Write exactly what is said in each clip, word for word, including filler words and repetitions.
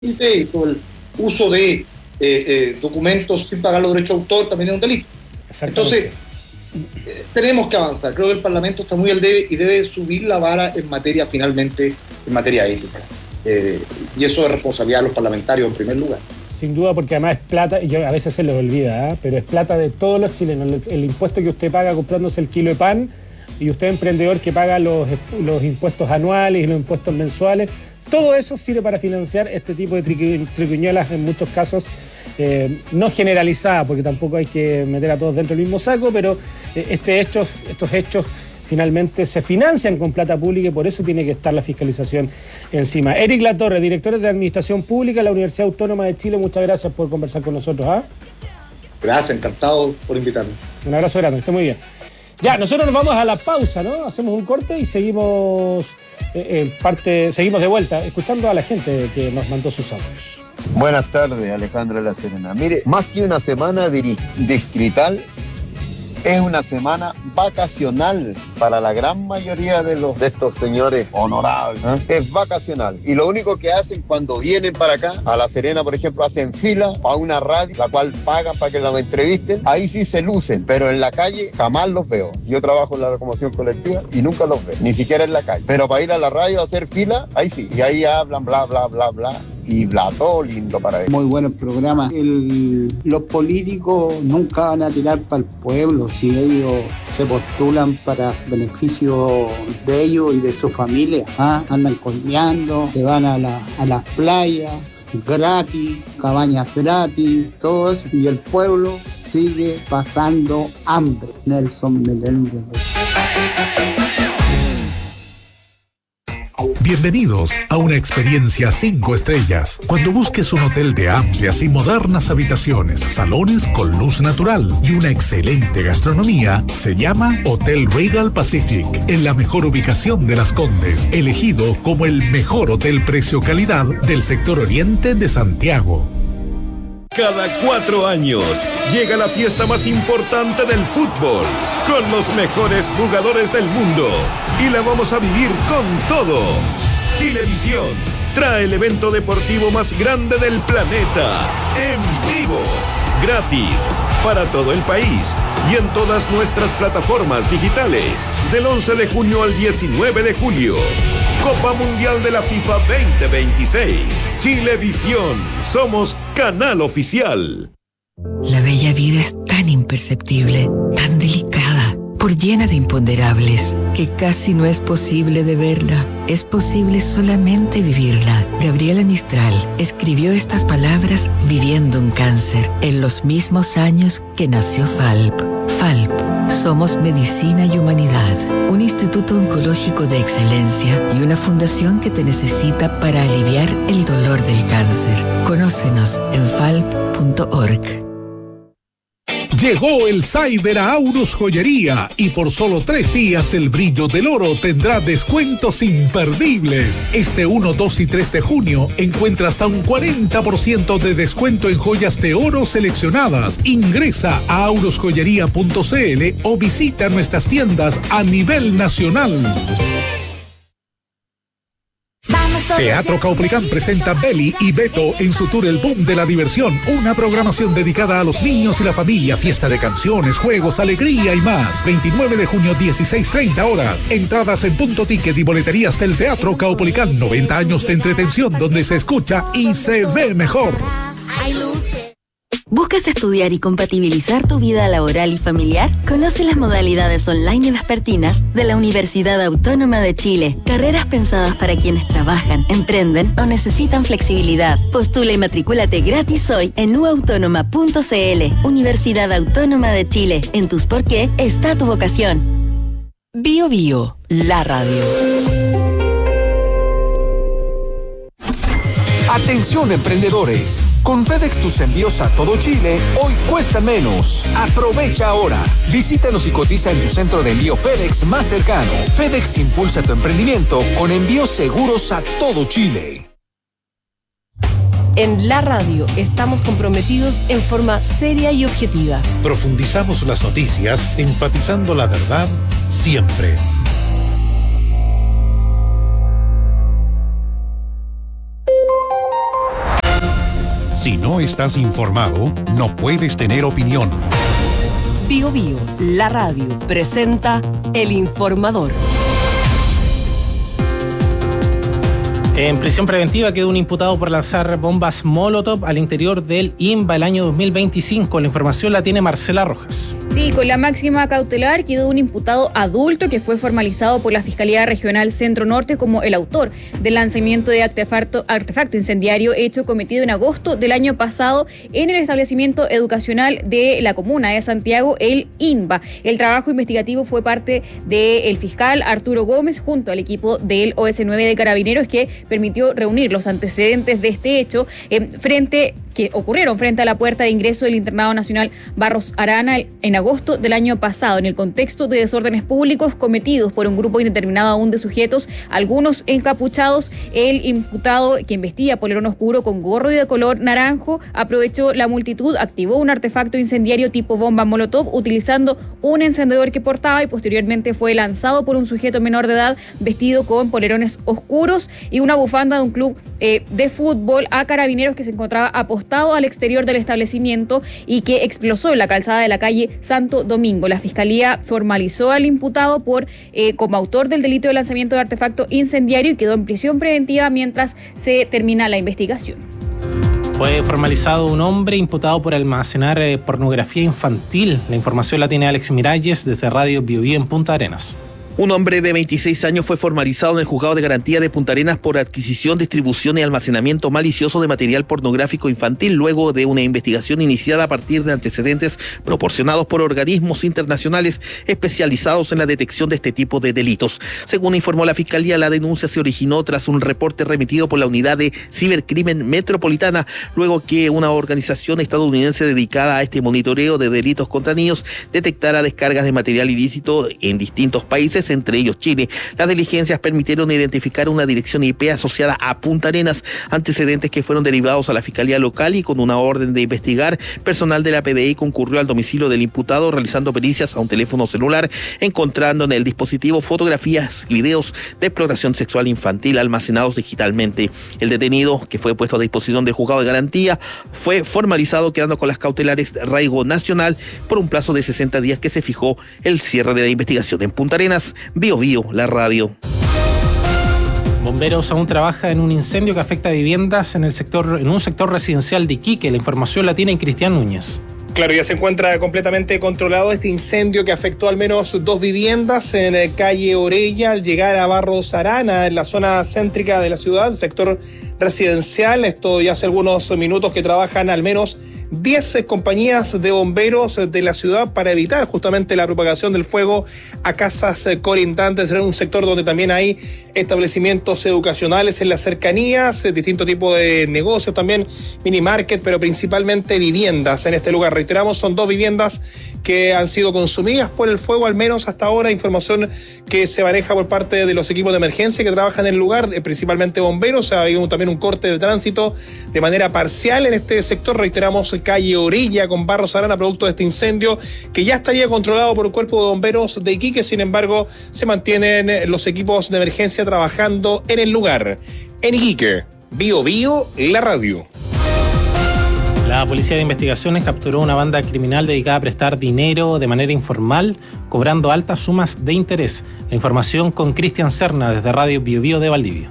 y todo el uso de eh, eh, documentos sin pagar los derechos de autor también es un delito. Entonces, eh, tenemos que avanzar. Creo que el Parlamento está muy al debe y debe subir la vara en materia, finalmente, en materia ética. Eh, y eso es responsabilidad de los parlamentarios en primer lugar. Sin duda, porque además es plata, y a veces se les olvida, ¿eh? Pero es plata de todos los chilenos. El, el impuesto que usted paga comprándose el kilo de pan, y usted emprendedor que paga los, los impuestos anuales y los impuestos mensuales, todo eso sirve para financiar este tipo de triqui, triquiñuelas, en muchos casos eh, no generalizadas, porque tampoco hay que meter a todos dentro del mismo saco, pero eh, este hechos, estos hechos finalmente se financian con plata pública y por eso tiene que estar la fiscalización encima. Eric Latorre, director de Administración Pública de la Universidad Autónoma de Chile, muchas gracias por conversar con nosotros. ¿ah? Gracias, encantado por invitarme. Un abrazo grande, esté muy bien. Ya, nosotros nos vamos a la pausa, ¿no? Hacemos un corte y seguimos eh, eh, parte, seguimos de vuelta, escuchando a la gente que nos mandó sus audios. Buenas tardes, Alejandra La Serena. Mire, más que una semana distrital, es una semana vacacional para la gran mayoría de, los, de estos señores honorables. ¿eh? Es vacacional. Y lo único que hacen cuando vienen para acá, a La Serena, por ejemplo, hacen fila a una radio, la cual pagan para que los entrevisten. Ahí sí se lucen, pero en la calle jamás los veo. Yo trabajo en la locomoción colectiva y nunca los veo, ni siquiera en la calle. Pero para ir a la radio a hacer fila, ahí sí. Y ahí hablan bla, bla, bla, bla. Y bla, todo lindo para ellos. Muy bueno el programa. El, los políticos nunca van a tirar para el pueblo si ellos se postulan para beneficio de ellos y de su familia. ¿ah? Andan colmeando, se van a, la, a las playas gratis, cabañas gratis, todo eso. Y el pueblo sigue pasando hambre. Nelson Meléndez. Bienvenidos a una experiencia cinco estrellas. Cuando busques un hotel de amplias y modernas habitaciones, salones con luz natural y una excelente gastronomía, se llama Hotel Regal Pacific, en la mejor ubicación de Las Condes, elegido como el mejor hotel precio-calidad del sector oriente de Santiago. Cada cuatro años llega la fiesta más importante del fútbol, con los mejores jugadores del mundo, y la vamos a vivir con todo. Chilevisión trae el evento deportivo más grande del planeta, en vivo, gratis, para todo el país y en todas nuestras plataformas digitales, del once de junio al diecinueve de julio. Copa Mundial de la FIFA veinte veintiséis. Chilevisión. Somos canal oficial. La bella vida es tan imperceptible, tan delicada, por llena de imponderables, que casi no es posible de verla. Es posible solamente vivirla. Gabriela Mistral escribió estas palabras viviendo un cáncer en los mismos años que nació Falp. Falp. Somos Medicina y Humanidad, un instituto oncológico de excelencia y una fundación que te necesita para aliviar el dolor del cáncer. Conócenos en falp punto org. Llegó el Cyber a Aurus Joyería y por solo tres días el brillo del oro tendrá descuentos imperdibles. Este uno, dos y tres de junio encuentra hasta un cuarenta por ciento de descuento en joyas de oro seleccionadas. Ingresa a aurus joyería punto c l o visita nuestras tiendas a nivel nacional. Teatro Caupolicán presenta Beli y Beto en su tour El Boom de la Diversión, una programación dedicada a los niños y la familia, fiesta de canciones, juegos, alegría y más. veintinueve de junio, dieciséis treinta horas. Entradas en Punto Ticket y boleterías del Teatro Caupolicán. noventa años de entretención donde se escucha y se ve mejor. ¿Buscas estudiar y compatibilizar tu vida laboral y familiar? Conoce las modalidades online y vespertinas de la Universidad Autónoma de Chile. Carreras pensadas para quienes trabajan, emprenden o necesitan flexibilidad. Postula y matricúlate gratis hoy en u autónoma punto c l. Universidad Autónoma de Chile. En tus por qué está tu vocación. Bio Bio, la radio. Atención emprendedores, con FedEx tus envíos a todo Chile hoy cuestan menos. Aprovecha ahora. Visítanos y cotiza en tu centro de envío FedEx más cercano. FedEx impulsa tu emprendimiento con envíos seguros a todo Chile. En la radio estamos comprometidos en forma seria y objetiva. Profundizamos las noticias, enfatizando la verdad siempre. Si no estás informado, no puedes tener opinión. Bio Bio, la radio, presenta El Informador. En prisión preventiva quedó un imputado por lanzar bombas Molotov al interior del I N V A el año dos mil veinticinco. La información la tiene Marcela Rojas. Sí, con la máxima cautelar quedó un imputado adulto que fue formalizado por la Fiscalía Regional Centro Norte como el autor del lanzamiento de artefacto, artefacto incendiario hecho cometido en agosto del año pasado en el establecimiento educacional de la comuna de Santiago, el I N V A. El trabajo investigativo fue parte del fiscal Arturo Gómez junto al equipo del O S nueve de Carabineros, que permitió reunir los antecedentes de este hecho eh, frente que ocurrieron frente a la puerta de ingreso del Internado Nacional Barros Arana en agosto del año pasado, en el contexto de desórdenes públicos cometidos por un grupo indeterminado aún de sujetos, algunos encapuchados. El imputado, que vestía polerón oscuro con gorro de color naranjo, aprovechó la multitud, activó un artefacto incendiario tipo bomba Molotov utilizando un encendedor que portaba y posteriormente fue lanzado por un sujeto menor de edad vestido con polerones oscuros y una bufanda de un club eh, de fútbol a Carabineros que se encontraba apostado al exterior del establecimiento y que explosó en la calzada de la calle Santo Domingo. La Fiscalía formalizó al imputado por eh, como autor del delito de lanzamiento de artefacto incendiario y quedó en prisión preventiva mientras se termina la investigación. Fue formalizado un hombre imputado por almacenar eh, pornografía infantil. La información la tiene Alex Miralles desde Radio Bio Bio en Punta Arenas. Un hombre de veintiséis años fue formalizado en el Juzgado de Garantía de Punta Arenas por adquisición, distribución y almacenamiento malicioso de material pornográfico infantil, luego de una investigación iniciada a partir de antecedentes proporcionados por organismos internacionales especializados en la detección de este tipo de delitos. Según informó la Fiscalía, la denuncia se originó tras un reporte remitido por la Unidad de Cibercrimen Metropolitana, luego que una organización estadounidense dedicada a este monitoreo de delitos contra niños detectara descargas de material ilícito en distintos países, entre ellos Chile. Las diligencias permitieron identificar una dirección I P asociada a Punta Arenas, antecedentes que fueron derivados a la Fiscalía Local, y con una orden de investigar, personal de la P D I concurrió al domicilio del imputado realizando pericias a un teléfono celular, encontrando en el dispositivo fotografías y videos de explotación sexual infantil almacenados digitalmente. El detenido, que fue puesto a disposición del Juzgado de Garantía, fue formalizado quedando con las cautelares de arraigo nacional por un plazo de sesenta días que se fijó el cierre de la investigación en Punta Arenas. Bio Bio, la radio. Bomberos aún trabaja en un incendio que afecta a viviendas en el sector, en un sector residencial de Iquique. La información la tiene Cristian Núñez. Claro, ya se encuentra completamente controlado este incendio que afectó al menos dos viviendas en calle Orella al llegar a Barros Arana, en la zona céntrica de la ciudad, sector residencial. Esto ya hace algunos minutos que trabajan al menos diez compañías de bomberos de la ciudad para evitar justamente la propagación del fuego a casas colindantes. En un sector donde también hay establecimientos educacionales en las cercanías, distintos tipos de negocios también, mini market, pero principalmente viviendas en este lugar. Reiteramos, son dos viviendas que han sido consumidas por el fuego, al menos hasta ahora. Información que se maneja por parte de los equipos de emergencia que trabajan en el lugar, principalmente bomberos. Ha habido también un corte de tránsito de manera parcial en este sector. Reiteramos, calle Orilla con Barros Arana, producto de este incendio que ya estaría controlado por el cuerpo de bomberos de Iquique. Sin embargo, se mantienen los equipos de emergencia trabajando en el lugar. En Iquique, Bio Bio, la radio. La Policía de Investigaciones capturó una banda criminal dedicada a prestar dinero de manera informal, cobrando altas sumas de interés. La información con Cristian Serna desde Radio Bio Bio de Valdivia.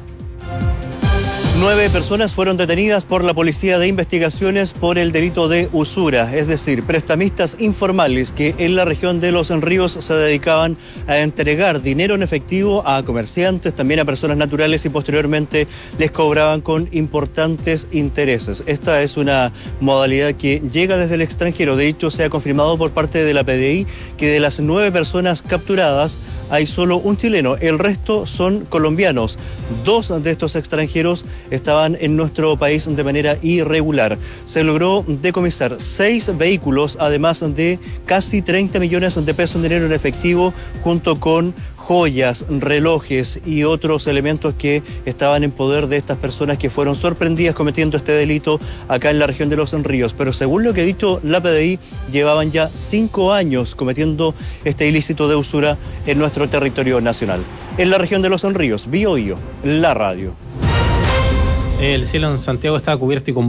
Nueve personas fueron detenidas por la Policía de Investigaciones por el delito de usura, es decir, prestamistas informales que en la región de Los Ríos se dedicaban a entregar dinero en efectivo a comerciantes, también a personas naturales, y posteriormente les cobraban con importantes intereses. Esta es una modalidad que llega desde el extranjero. De hecho, se ha confirmado por parte de la P D I que de las nueve personas capturadas hay solo un chileno, el resto son colombianos. Dos de estos extranjeros estaban en nuestro país de manera irregular. Se logró decomisar seis vehículos, además de casi treinta millones de pesos en dinero en efectivo, junto con joyas, relojes y otros elementos que estaban en poder de estas personas que fueron sorprendidas cometiendo este delito acá en la región de Los Ríos. Pero según lo que ha dicho la P D I, llevaban ya cinco años cometiendo este ilícito de usura en nuestro territorio nacional. En la región de Los Ríos, Bio Bio, la radio. El cielo en Santiago está cubierto y con